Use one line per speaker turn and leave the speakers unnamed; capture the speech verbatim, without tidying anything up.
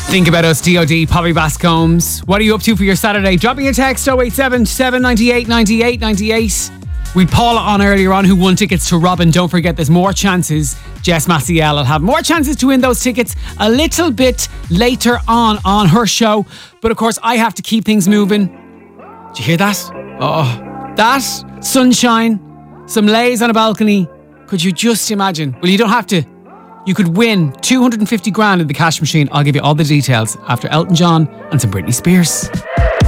Think about us, D O D, Poppy Bascombs. What are you up to for your Saturday? Drop me a text, oh eight seven, seven nine eight, nine eight nine eight. We had Paula on earlier on who won tickets to Robin. Don't forget, there's more chances. Jess Maciel will have more chances to win those tickets a little bit later on on her show. But of course, I have to keep things moving. Did you hear that? Oh, that sunshine, some lays on a balcony. Could you just imagine? Well, you don't have to. You could win two hundred fifty grand in the cash machine. I'll give you all the details after Elton John and some Britney Spears.